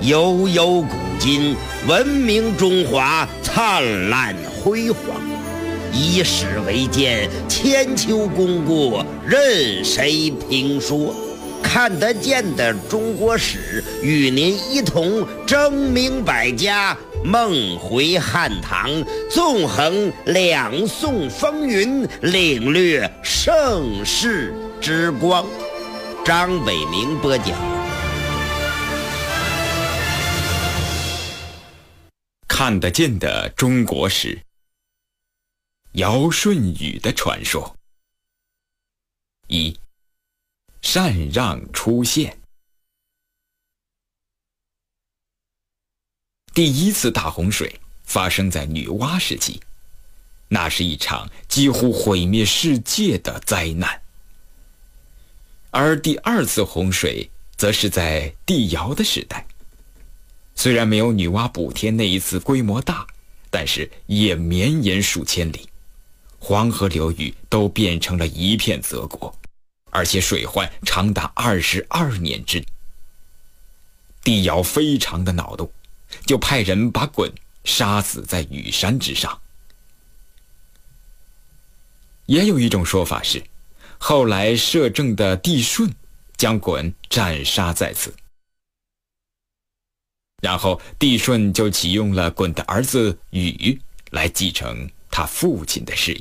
悠悠古今，文明中华灿烂辉煌。以史为鉴，千秋功过任谁评说。看得见的中国史，与您一同争明百家，梦回汉唐，纵横两宋风云，领略盛世之光。张伟明播讲。 看得见的中国史，尧舜禹的传说。一，禅让出现。第一次大洪水发生在女娲时期，那是一场几乎毁灭世界的灾难。而第二次洪水则是在帝尧的时代，虽然没有女娲补天那一次规模大，但是也绵延数千里，黄河流域都变成了一片泽国，而且水患长达22年之久。帝尧非常的恼怒，就派人把鲧杀死在羽山之上。也有一种说法是，后来摄政的帝舜将鲧斩杀在此，然后帝舜就启用了鲧的儿子禹来继承他父亲的事业。